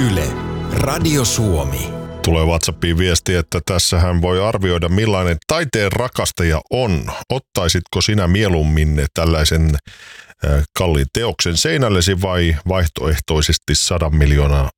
Yle, Radio Suomi. Tulee WhatsAppiin viesti, että tässä hän voi arvioida millainen taiteen rakastaja on. Ottaisitko sinä mieluummin tällaisen kalliin teoksen seinällesi vai vaihtoehtoisesti 100 miljoonaa